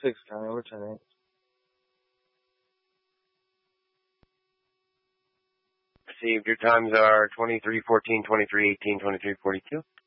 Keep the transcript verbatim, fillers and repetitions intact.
six, County. We're ten eight. Received. Your times are twenty-three fourteen, twenty-three eighteen, twenty-three forty-two.